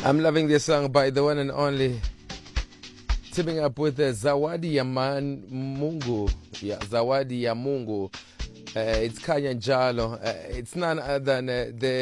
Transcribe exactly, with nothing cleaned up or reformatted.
I'm loving this song by the one and only. Teaming up with uh, Zawadi ya Man Mungu. Yeah, Zawadi ya Mungu. Uh, it's Kanya Njalo. Uh, it's none other than uh, the